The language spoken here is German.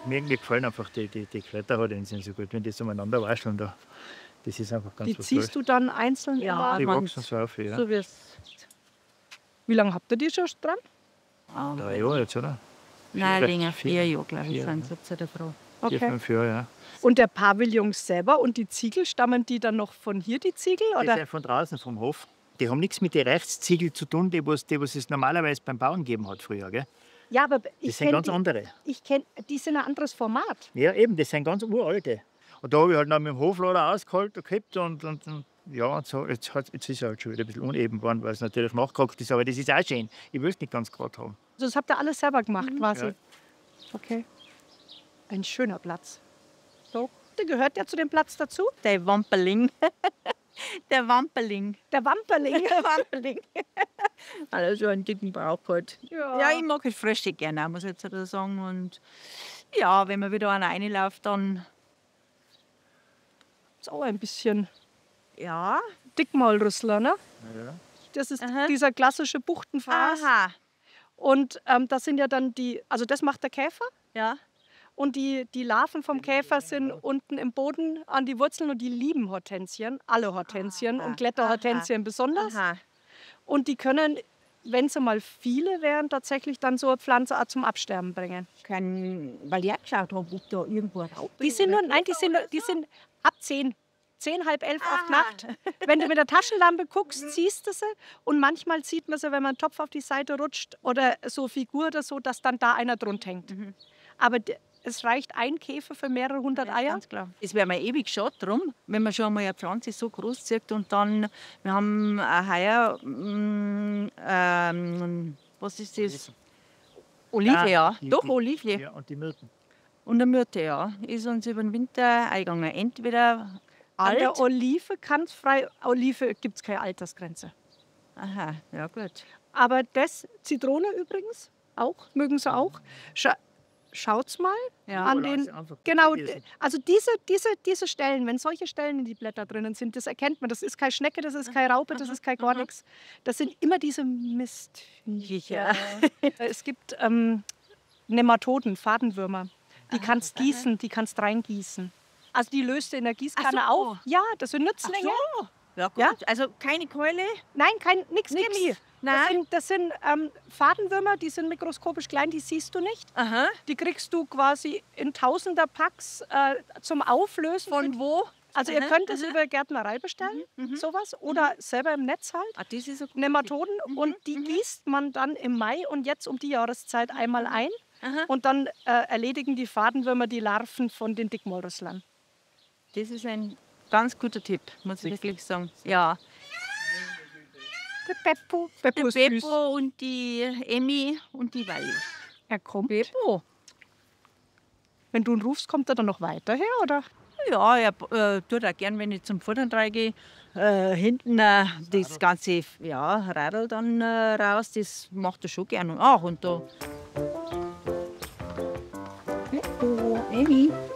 Mir gefallen einfach die Kletterhortensien so gut, wenn die so umeinander wascheln. Das ist einfach ganz Die was ziehst du dann einzeln? Ja, Die man, wachsen so auf, ja. so wie es. Wie lange habt ihr die schon dran? 3 Jahre jetzt, oder? Nein, Vier- länger, 4 Jahre, glaube ich, vier, sind es jetzt eine Frau. 4, 5 Jahre, ja. Und der Pavillon selber und die Ziegel, stammen die dann noch von hier, die Ziegel? Die Oder? sind von draußen vom Hof. Die haben nichts mit den Reichsziegeln zu tun, die was es normalerweise beim Bauen gegeben hat früher. Gell? Ja, aber Das ich sind kenne ganz andere. die sind ein anderes Format. Ja, eben, das sind ganz uralte. Und da habe ich halt noch mit dem Hoflader ausgeholt gehabt und ja, und so, jetzt ist es halt schon wieder ein bisschen uneben geworden, weil es natürlich nachgehackt ist, aber das ist auch schön. Ich will es nicht ganz gerade haben. Also das habt ihr alles selber gemacht quasi? Ja. Okay. Ein schöner Platz. So. Gehört der zu dem Platz dazu? Der Wamperling. Der Wamperling. Der Wamperling. Der Wamperling. Also einen dicken Bauch halt. Ja. Ja, ich mag halt Frösche gerne, muss ich jetzt so sagen. Und ja, wenn man wieder einer reinläuft, dann Ist auch ein bisschen ja. Dickmaulrüssler, ne? Ja. Das ist Aha. dieser klassische Buchtenfraß. Aha. Und das sind ja dann also das macht der Käfer. Ja. Und die Larven vom Käfer sind unten im Boden an die Wurzeln und die lieben Hortensien, alle Hortensien und Kletterhortensien besonders. Aha. Und die können, wenn sie mal viele wären, tatsächlich dann so eine Pflanze auch zum Absterben bringen. Weil ich auch geschaut habe, ob da irgendwo eine Raupe Die sind die sind ab 10. 10, halb 11 auf die Nacht. Wenn du mit der Taschenlampe guckst, siehst du sie. Und manchmal sieht man sie, wenn man einen Topf auf die Seite rutscht oder so Figur oder so, dass dann da einer drunter hängt. Aber es reicht ein Käfer für mehrere hundert Eier. Ganz klar. Es wäre mir ewig schade drum, wenn man schon einmal eine Pflanze so groß zieht und dann, wir haben heuer, was ist das? Olivia, ja. Doch, Olivia. Ja, und die Myrten. Und eine Myrte, ja. Ist uns über den Winter eingegangen. Entweder An der alt. Olive Olive gibt es keine Altersgrenze. Aha, ja gut. Aber Zitrone übrigens auch, mögen sie auch. Schaut's mal Ja. an Voilà, den. einfach Genau, hier sind- also diese Stellen, wenn solche Stellen in die Blätter drinnen sind, das erkennt man. Das ist keine Schnecke, das ist keine Raupe, das ist kein gar nichts. Das sind immer diese Mistviecher. Es gibt Nematoden, Fadenwürmer. Die kannst gießen, die kannst reingießen. Also die löst du in der Gießkanne Ach so. auf. Ja, das sind Nützlinge. Ja, gut. Ja? Also keine Keule? Nein, nichts Chemie. Nein. Das sind Fadenwürmer, die sind mikroskopisch klein, die siehst du nicht. Aha. Die kriegst du quasi in Tausender-Packs zum Auflösen. Von wo? Also ihr Aha, könnt es über Gärtnerei bestellen, sowas, oder selber im Netz halt. Ah, das ist so gut. Nematoden und die gießt man dann im Mai und jetzt um die Jahreszeit einmal ein. Aha. Und dann erledigen die Fadenwürmer die Larven von den Dickmaulrüsslern. Das ist ein ganz guter Tipp, muss ich wirklich sagen. Ja. Der Beppo. Der Beppo ist süß. Beppo und die Emmy und die Wally. Er kommt. Beppo? Wenn du ihn rufst, kommt er dann noch weiter her, oder? Ja, er tut auch gern, wenn ich zum Futtern reingehe. Hinten das ganze Radl dann raus, das macht er schon gern. Ach, und da. Beppo, Emmy.